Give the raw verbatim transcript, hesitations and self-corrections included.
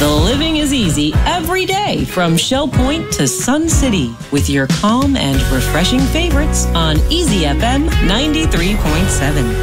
The living is easy every day from Shell Point to Sun City with your calm and refreshing favorites on Easy F M ninety-three point seven.